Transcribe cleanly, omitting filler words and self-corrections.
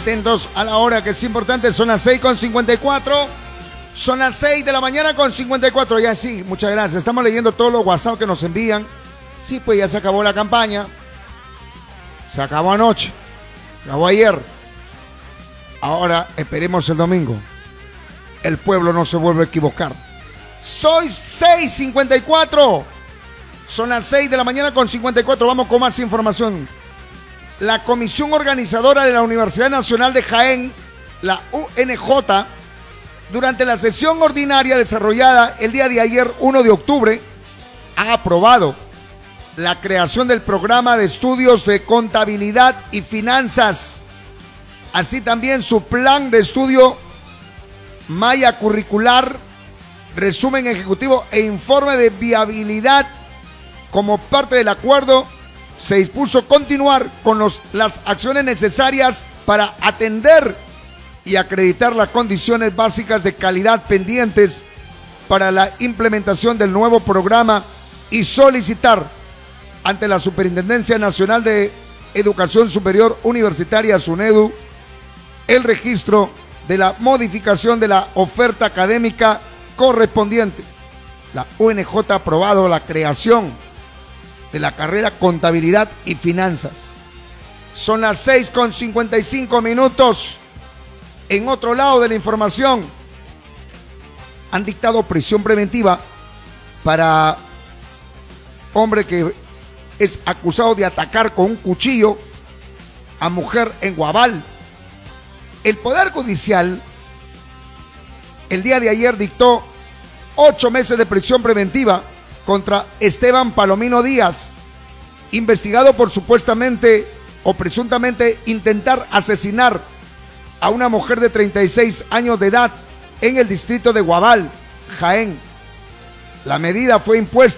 Atentos a la hora que es importante, son las 6:54. Son las 6 de la mañana con 54. Ya sí, muchas gracias. Estamos leyendo todos los WhatsApp que nos envían. Sí, pues ya se acabó la campaña. Se acabó anoche. Se acabó ayer. Ahora esperemos el domingo. El pueblo no se vuelve a equivocar. Soy 6:54. Son las 6 de la mañana con 54. Vamos con más información. La comisión organizadora de la Universidad Nacional de Jaén, la UNJ, durante la sesión ordinaria desarrollada el día de ayer, 1 de octubre, ha aprobado la creación del programa de estudios de contabilidad y finanzas, así también su plan de estudio malla curricular, resumen ejecutivo e informe de viabilidad. Como parte del acuerdo, se dispuso continuar con las acciones necesarias para atender y acreditar las condiciones básicas de calidad pendientes para la implementación del nuevo programa y solicitar ante la Superintendencia Nacional de Educación Superior Universitaria, SUNEDU, el registro de la modificación de la oferta académica correspondiente. La UNJ ha aprobado la creación de la carrera Contabilidad y Finanzas. Son las 6:55. En otro lado de la información, han dictado prisión preventiva para hombre que es acusado de atacar con un cuchillo a mujer en Guabal. El Poder Judicial el día de ayer dictó 8 meses de prisión preventiva contra Esteban Palomino Díaz, investigado por supuestamente o presuntamente intentar asesinar a una mujer de 36 años de edad en el distrito de Guabal, Jaén. La medida fue impuesta